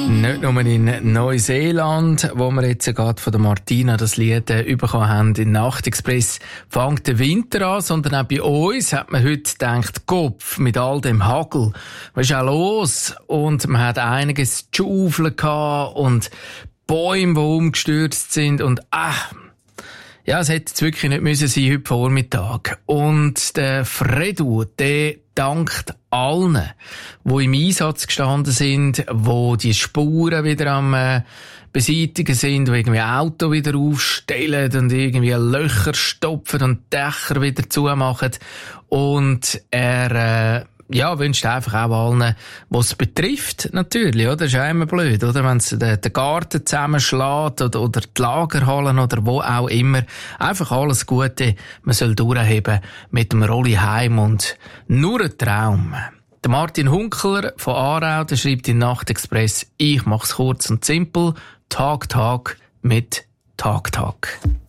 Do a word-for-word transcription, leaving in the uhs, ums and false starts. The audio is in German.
Nicht nur in Neuseeland, wo wir jetzt gerade von der Martina das Lied äh, bekommen haben, in Nachtexpress fängt der Winter an, sondern auch bei uns hat man heute gedacht, Kopf, mit all dem Hagel, was ist auch los? Und man hat einiges zu schaufeln gehabt und Bäume, die umgestürzt sind und ach, ja, es hätte jetzt wirklich nicht müssen sein heute Vormittag. Und der Fredu, der dankt allen, die im Einsatz gestanden sind, wo die Spuren wieder am äh, beseitigen sind, die irgendwie Auto wieder aufstellen und irgendwie Löcher stopfen und Dächer wieder zumachen. Und er äh, ja, wünscht einfach auch allen, was es betrifft, natürlich, oder? Das ist ja immer blöd, oder? Wenn es den, den Garten zusammenschlägt oder, oder die Lagerhallen oder wo auch immer. Einfach alles Gute. Man soll durchheben mit dem Rolli heim und nur ein Traum. Der Martin Hunkler von Aarau, der schreibt in Nachtexpress, ich mach's kurz und simpel. Tag, Tag mit Tag, Tag.